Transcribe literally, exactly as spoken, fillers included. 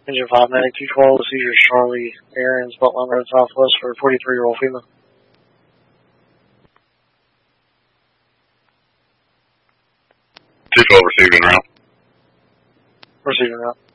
Engine five, Medic two twelve, seizure Charlie Aaron's, Beltline Road Southwest for a forty-three-year-old female. two twelve received en route. Receiving route.